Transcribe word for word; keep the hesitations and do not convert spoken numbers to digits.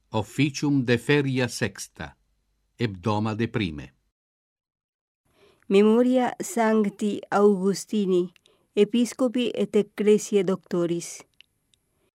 Officium de feria sexta, hebdoma de prime. Memoria Sancti Augustini, Episcopi et Ecclesiae Doctoris,